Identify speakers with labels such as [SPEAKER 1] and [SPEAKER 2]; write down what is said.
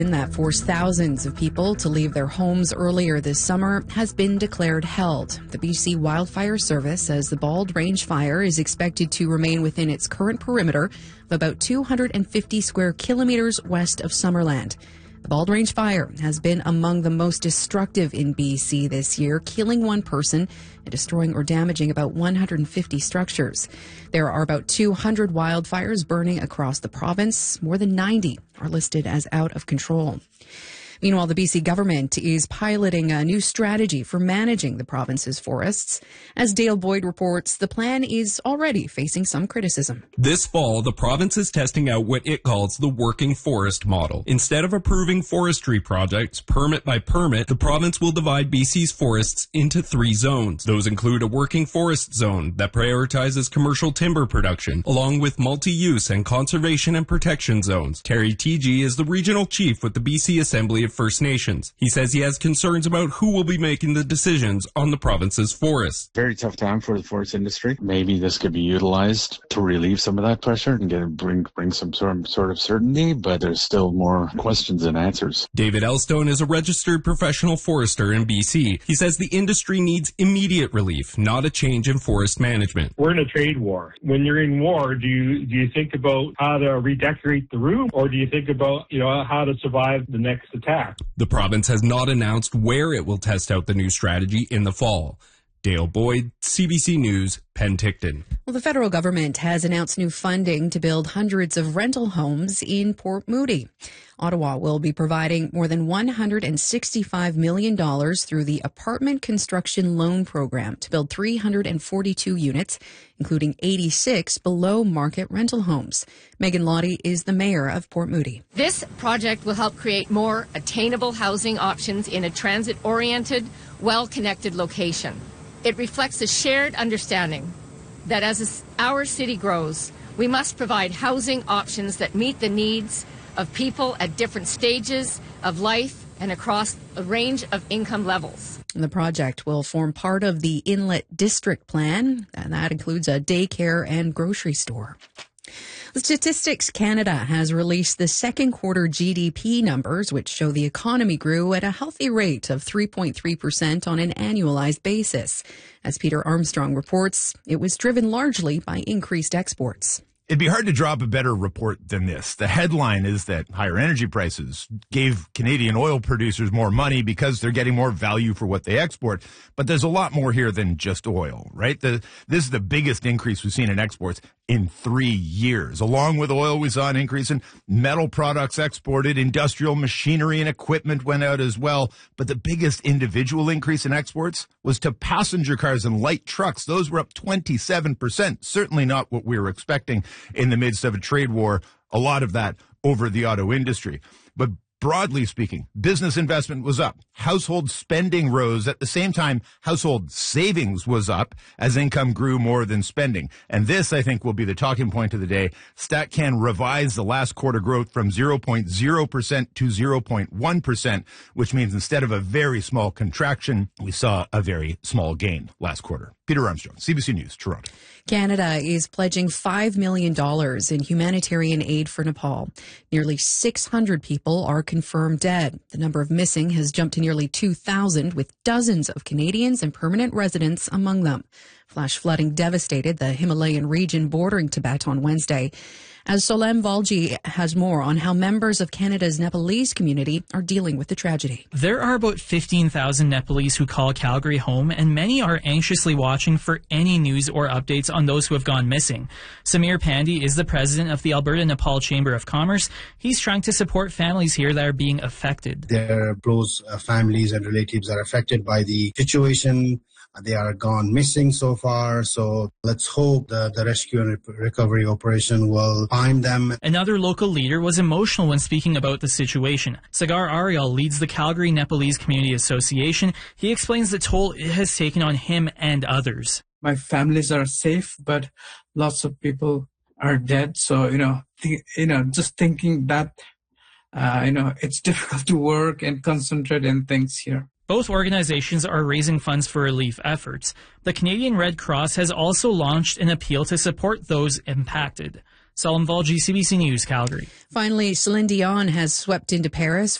[SPEAKER 1] that forced thousands of people to leave their homes earlier this summer has been declared held. The BC Wildfire Service says the Bald Range fire is expected to remain within its current perimeter of about 250 square kilometers west of Summerland. The Bald Range fire has been among the most destructive in BC this year, killing one person and destroying or damaging about 150 structures. There are about 200 wildfires burning across the province. More than 90 are listed as out of control. Meanwhile, the BC government is piloting a new strategy for managing the province's forests. As Dale Boyd reports, the plan is already facing some criticism.
[SPEAKER 2] This fall, the province is testing out what it calls the working forest model. Instead of approving forestry projects permit by permit, the province will divide BC's forests into 3 zones. Those include a working forest zone that prioritizes commercial timber production, along with multi-use and conservation and protection zones. Terry Teegee is the regional chief with the BC Assembly of First Nations. He says he has concerns about who will be making the decisions on the province's forests.
[SPEAKER 3] Very tough time for the forest industry. Maybe this could be utilized to relieve some of that pressure and bring some sort of certainty, but there's still more questions than answers.
[SPEAKER 2] David Elstone is a registered professional forester in BC. He says the industry needs immediate relief, not a change in forest management.
[SPEAKER 4] We're in a trade war. When you're in war, do you think about how to redecorate the room, or do you think about how to survive the next attack?
[SPEAKER 2] The province has not announced where it will test out the new strategy in the fall. Dale Boyd, CBC News, Penticton.
[SPEAKER 1] Well, the federal government has announced new funding to build hundreds of rental homes in Port Moody. Ottawa will be providing more than $165 million through the Apartment Construction Loan Program to build 342 units, including 86 below-market rental homes. Megan Lottie is the mayor of Port Moody.
[SPEAKER 5] This project will help create more attainable housing options in a transit-oriented, well-connected location. It reflects a shared understanding that as our city grows, we must provide housing options that meet the needs of people at different stages of life and across a range of income levels.
[SPEAKER 1] The project will form part of the Inlet District Plan, and that includes a daycare and grocery store. Statistics Canada has released the second quarter GDP numbers, which show the economy grew at a healthy rate of 3.3% on an annualized basis. As Peter Armstrong reports, it was driven largely by increased exports.
[SPEAKER 6] It'd be hard to draw up a better report than this. The headline is that higher energy prices gave Canadian oil producers more money because they're getting more value for what they export. But there's a lot more here than just oil, right? This is the biggest increase we've seen in exports in 3 years. Along with oil, we saw an increase in metal products exported. Industrial machinery and equipment went out as well. But the biggest individual increase in exports was to passenger cars and light trucks. Those were up 27%. Certainly not what we were expecting in the midst of a trade war, a lot of that over the auto industry. But broadly speaking, business investment was up. Household spending rose. At the same time, household savings was up as income grew more than spending. And this, I think, will be the talking point of the day. StatCan revised the last quarter growth from 0.0% to 0.1%, which means instead of a very small contraction, we saw a very small gain last quarter. Peter Armstrong, CBC News, Toronto.
[SPEAKER 1] Canada is pledging $5 million in humanitarian aid for Nepal. Nearly 600 people are confirmed dead. The number of missing has jumped to nearly 2,000, with dozens of Canadians and permanent residents among them. Flash flooding devastated the Himalayan region bordering Tibet on Wednesday. As Solem Valji has more on how members of Canada's Nepalese community are dealing with the tragedy.
[SPEAKER 7] There are about 15,000 Nepalese who call Calgary home, and many are anxiously watching for any news or updates on those who have gone missing. Samir Pandey is the president of the Alberta Nepal Chamber of Commerce. He's trying to support families here that are being affected.
[SPEAKER 8] Their close families and relatives are affected by the situation. They are gone missing so far, so let's hope the rescue and recovery operation will find them.
[SPEAKER 7] Another local leader was emotional when speaking about the situation. Sagar Ariel leads the Calgary Nepalese Community Association. He explains the toll it has taken on him and others.
[SPEAKER 9] My families are safe, but lots of people are dead. So, just thinking that, it's difficult to work and concentrate in things here.
[SPEAKER 7] Both organizations are raising funds for relief efforts. The Canadian Red Cross has also launched an appeal to support those impacted. Salim Val, GCBC News, Calgary.
[SPEAKER 1] Finally, Celine Dion has swept into Paris